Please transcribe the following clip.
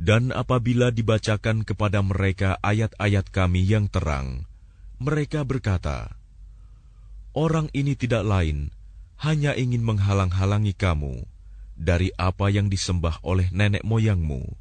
Dan apabila dibacakan kepada mereka ayat-ayat kami yang terang, mereka berkata, "Orang ini tidak lain, hanya ingin menghalang-halangi kamu dari apa yang disembah oleh nenek moyangmu."